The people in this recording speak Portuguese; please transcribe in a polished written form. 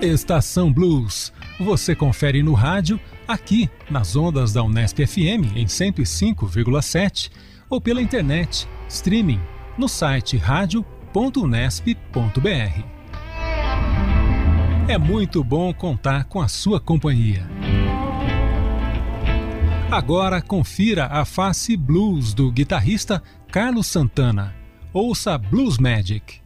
Estação Blues. Você confere no rádio, aqui nas ondas da Unesp FM em 105,7 ou pela internet, streaming, no site radio.unesp.br. É muito bom contar com a sua companhia. Agora confira a face blues do guitarrista Carlos Santana. Ouça Blues Magic.